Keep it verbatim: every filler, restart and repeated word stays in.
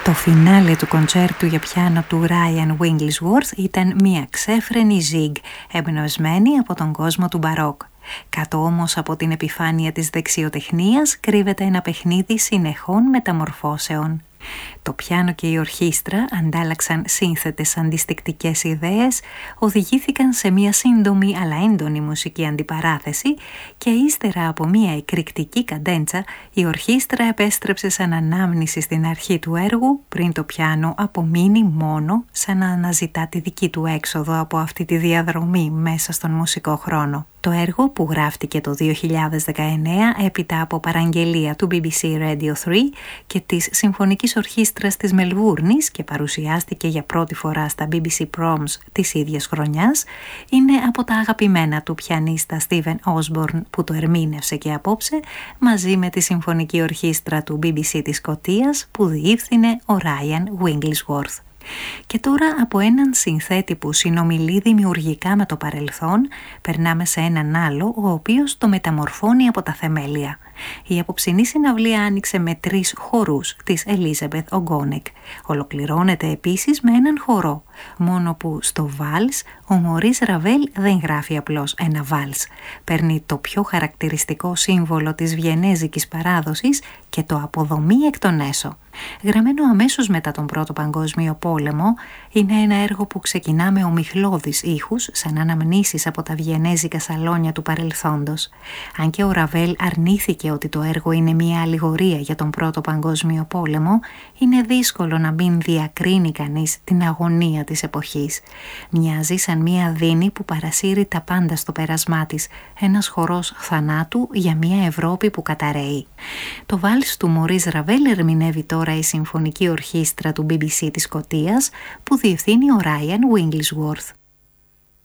Το φινάλε του κοντσέρτου για πιάνο του Ryan Wigglesworth ήταν μια ξέφρενη ζιγ, εμπνευσμένη από τον κόσμο του μπαρόκ. Κάτω όμως από την επιφάνεια της δεξιοτεχνίας κρύβεται ένα παιχνίδι συνεχών μεταμορφώσεων. Το πιάνο και η ορχήστρα αντάλλαξαν σύνθετες αντιστικτικές ιδέες, οδηγήθηκαν σε μια σύντομη αλλά έντονη μουσική αντιπαράθεση και ύστερα από μια εκρηκτική καντέντσα η ορχήστρα επέστρεψε σαν ανάμνηση στην αρχή του έργου πριν το πιάνο απομείνει μόνο σαν να αναζητά τη δική του έξοδο από αυτή τη διαδρομή μέσα στον μουσικό χρόνο. Το έργο που γράφτηκε το δύο χιλιάδες δεκαεννέα έπειτα από παραγγελία του μπι μπι σι Radio τρία και της Συμφωνικής Ορχήστρας της Μελβούρνης και παρουσιάστηκε για πρώτη φορά στα μπι μπι σι Proms της ίδιας χρονιάς, είναι από τα αγαπημένα του πιανίστα Steven Osborne που το ερμήνευσε και απόψε μαζί με τη Συμφωνική Ορχήστρα του μπι μπι σι της Σκωτίας που διεύθυνε ο Ryan Wigglesworth. Και τώρα από έναν συνθέτη που συνομιλεί δημιουργικά με το παρελθόν, περνάμε σε έναν άλλο, ο οποίος το μεταμορφώνει από τα θεμέλια. Η απόψινή συναυλία άνοιξε με τρεις χορούς της Elizabeth Ogonek. Ολοκληρώνεται επίσης με έναν χορό, μόνο που στο βάλς ο Μωρίς Ραβέλ δεν γράφει απλώς ένα βάλς. Παίρνει το πιο χαρακτηριστικό σύμβολο της βιενέζικης παράδοσης και το αποδομεί εκ των έσω. Γραμμένο αμέσως μετά τον Πρώτο Παγκόσμιο Πόλεμο, είναι ένα έργο που ξεκινά με ομιχλώδεις ήχους σαν αναμνήσεις από τα βιενέζικα σαλόνια του παρελθόντος. Αν και ο Ραβέλ αρνήθηκε ότι το έργο είναι μια αλληγορία για τον Πρώτο Παγκόσμιο Πόλεμο, είναι δύσκολο να μην διακρίνει κανείς την αγωνία της εποχής. Μοιάζει σαν μια δίνη που παρασύρει τα πάντα στο πέρασμά της, ένας χορός θανάτου για μια Ευρώπη που καταραίει. Το βάλς του Μωρίς Ραβέλ ερμηνεύει τώρα η Συμφωνική Ορχήστρα του μπι μπι σι της Σκωτίας που διευθύνει ο Ryan Wigglesworth.